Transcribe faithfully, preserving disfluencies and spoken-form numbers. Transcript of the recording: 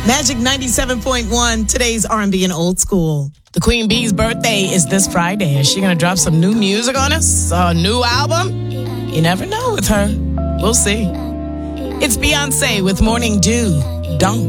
Magic ninety-seven point one, today's R and B and old school. The Queen Bee's birthday is this Friday. Is she going to drop some new music on us? A new album? You never know with her. We'll see. It's Beyonce with Morning Dew. Don't.